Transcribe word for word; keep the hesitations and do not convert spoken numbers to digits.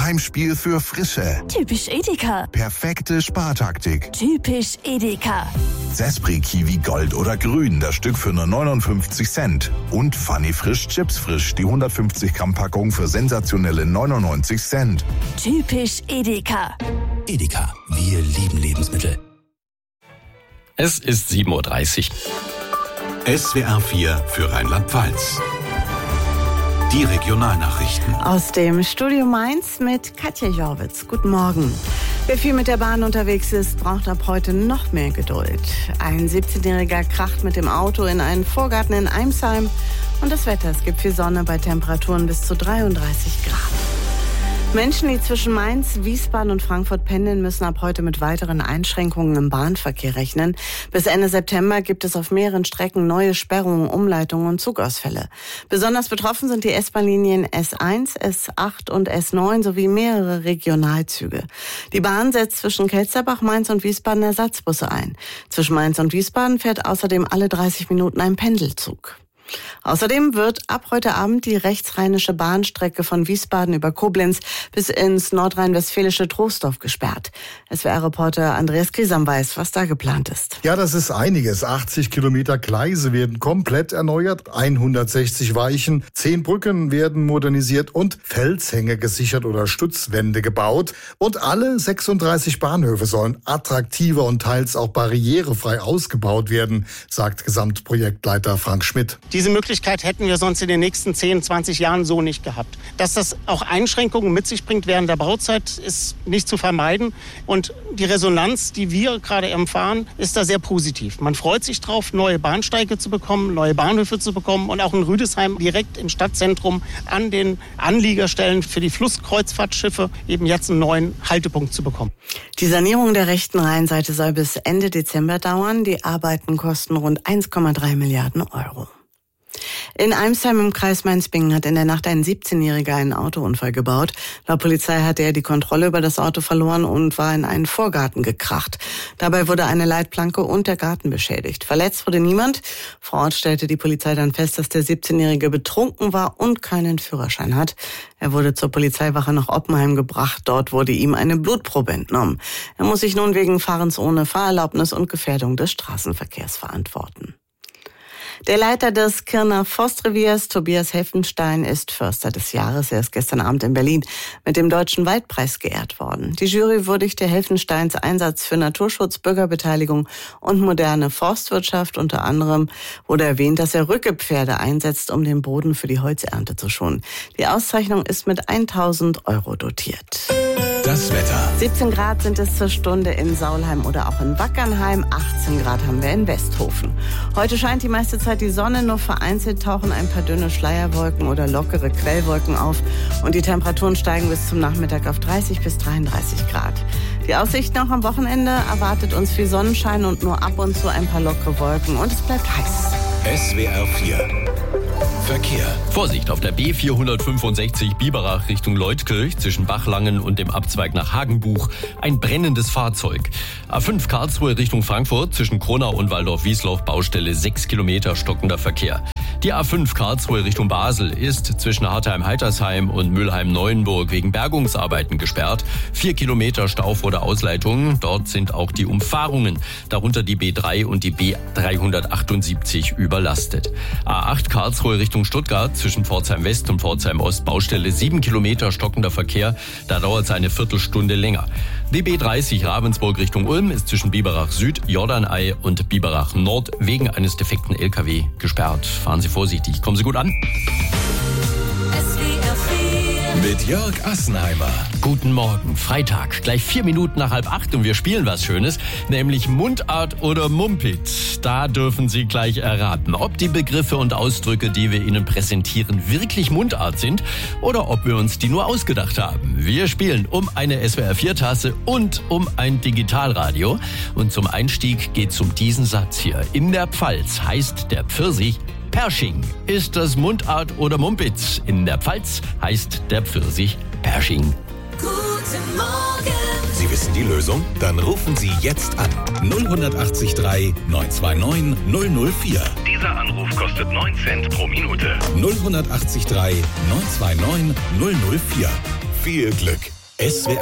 Heimspiel für Frische. Typisch Edeka. Perfekte Spartaktik. Typisch Edeka. Zespri Kiwi Gold oder Grün, das Stück für nur neunundfünfzig Cent. Und Funny Frisch Chips Frisch, die hundertfünfzig Gramm Packung für sensationelle neunundneunzig Cent. Typisch Edeka. Edeka, wir lieben Lebensmittel. Es ist sieben Uhr dreißig. S W R vier für Rheinland-Pfalz. Die Regionalnachrichten. Aus dem Studio Mainz mit Katja Jorwitz. Guten Morgen. Wer viel mit der Bahn unterwegs ist, braucht ab heute noch mehr Geduld. Ein siebzehnjähriger kracht mit dem Auto in einen Vorgarten in Eimsheim. Und das Wetter, es gibt viel Sonne bei Temperaturen bis zu dreiunddreißig Grad. Menschen, die zwischen Mainz, Wiesbaden und Frankfurt pendeln, müssen ab heute mit weiteren Einschränkungen im Bahnverkehr rechnen. Bis Ende September gibt es auf mehreren Strecken neue Sperrungen, Umleitungen und Zugausfälle. Besonders betroffen sind die S-Bahn-Linien S eins, S acht und S neun sowie mehrere Regionalzüge. Die Bahn setzt zwischen Kelsterbach, Mainz und Wiesbaden Ersatzbusse ein. Zwischen Mainz und Wiesbaden fährt außerdem alle dreißig Minuten ein Pendelzug. Außerdem wird ab heute Abend die rechtsrheinische Bahnstrecke von Wiesbaden über Koblenz bis ins nordrhein-westfälische Troisdorf gesperrt. S W R-Reporter Andreas Griesam weiß, was da geplant ist. Ja, das ist einiges. achtzig Kilometer Gleise werden komplett erneuert, hundertsechzig Weichen, zehn Brücken werden modernisiert und Felshänge gesichert oder Stützwände gebaut. Und alle sechsunddreißig Bahnhöfe sollen attraktiver und teils auch barrierefrei ausgebaut werden, sagt Gesamtprojektleiter Frank Schmidt. Diese Möglichkeit hätten wir sonst in den nächsten zehn, zwanzig Jahren so nicht gehabt. Dass das auch Einschränkungen mit sich bringt während der Bauzeit, ist nicht zu vermeiden. Und die Resonanz, die wir gerade erfahren, ist da sehr positiv. Man freut sich drauf, neue Bahnsteige zu bekommen, neue Bahnhöfe zu bekommen und auch in Rüdesheim direkt im Stadtzentrum an den Anliegerstellen für die Flusskreuzfahrtschiffe eben jetzt einen neuen Haltepunkt zu bekommen. Die Sanierung der rechten Rheinseite soll bis Ende Dezember dauern. Die Arbeiten kosten rund eins Komma drei Milliarden Euro. In Eimsheim im Kreis Mainz-Bingen hat in der Nacht ein siebzehnjähriger einen Autounfall gebaut. Laut Polizei hatte er die Kontrolle über das Auto verloren und war in einen Vorgarten gekracht. Dabei wurde eine Leitplanke und der Garten beschädigt. Verletzt wurde niemand. Vor Ort stellte die Polizei dann fest, dass der siebzehnjährige betrunken war und keinen Führerschein hat. Er wurde zur Polizeiwache nach Oppenheim gebracht. Dort wurde ihm eine Blutprobe entnommen. Er muss sich nun wegen Fahrens ohne Fahrerlaubnis und Gefährdung des Straßenverkehrs verantworten. Der Leiter des Kirner Forstreviers, Tobias Helfenstein, ist Förster des Jahres. Er ist gestern Abend in Berlin mit dem Deutschen Waldpreis geehrt worden. Die Jury würdigte Helfensteins Einsatz für Naturschutz, Bürgerbeteiligung und moderne Forstwirtschaft. Unter anderem wurde erwähnt, dass er Rückepferde einsetzt, um den Boden für die Holzernte zu schonen. Die Auszeichnung ist mit tausend Euro dotiert. Das Wetter. siebzehn Grad sind es zur Stunde in Saulheim oder auch in Wackernheim. achtzehn Grad haben wir in Westhofen. Heute scheint die meiste Zeit die Sonne, nur vereinzelt tauchen ein paar dünne Schleierwolken oder lockere Quellwolken auf. Und die Temperaturen steigen bis zum Nachmittag auf dreißig bis dreiunddreißig Grad. Die Aussicht noch am Wochenende erwartet uns viel Sonnenschein und nur ab und zu ein paar lockere Wolken. Und es bleibt heiß. S W R vier. Verkehr. Vorsicht auf der B vierhundertfünfundsechzig Biberach Richtung Leutkirch zwischen Bachlangen und dem Abzweig nach Hagenbuch. Ein brennendes Fahrzeug. A fünf Karlsruhe Richtung Frankfurt zwischen Kronau und Waldorf-Wiesloch Baustelle sechs Kilometer stockender Verkehr. Die A fünf Karlsruhe Richtung Basel ist zwischen Hartheim-Heitersheim und Mülheim-Neuenburg wegen Bergungsarbeiten gesperrt. Vier Kilometer Stau vor der Ausleitung. Dort sind auch die Umfahrungen, darunter die B drei und die B dreihundertachtundsiebzig überlastet. A acht Karlsruhe Richtung Stuttgart zwischen Pforzheim West und Pforzheim Ost Baustelle sieben Kilometer stockender Verkehr. Da dauert es eine Viertelstunde länger. Die B dreißig Ravensburg Richtung Ulm ist zwischen Biberach Süd, Jordanei und Biberach Nord wegen eines defekten L K W gesperrt. Fahren Sie vorsichtig. Kommen Sie gut an. Mit Jörg Assenheimer. Guten Morgen, Freitag, gleich vier Minuten nach halb acht und wir spielen was Schönes, nämlich Mundart oder Mumpit. Da dürfen Sie gleich erraten, ob die Begriffe und Ausdrücke, die wir Ihnen präsentieren, wirklich Mundart sind oder ob wir uns die nur ausgedacht haben. Wir spielen um eine S W R vier Tasse und um ein Digitalradio. Und zum Einstieg geht's um diesen Satz hier. In der Pfalz heißt der Pfirsich Pershing. Ist das Mundart oder Mumpitz? In der Pfalz heißt der Pfirsich Pershing. Guten Morgen. Sie wissen die Lösung? Dann rufen Sie jetzt an. null acht drei neun zwei neun null null vier. Dieser Anruf kostet neun Cent pro Minute. null acht drei neun zwei neun null null vier. Viel Glück. S W R